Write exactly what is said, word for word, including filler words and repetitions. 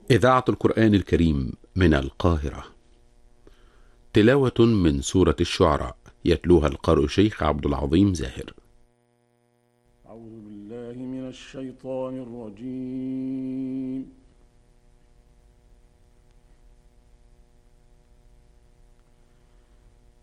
إذاعة القرآن الكريم من القاهرة. تلاوة من سورة الشعراء يتلوها القارئ شيخ عبد العظيم زاهر. أعوذ بالله من الشيطان الرجيم.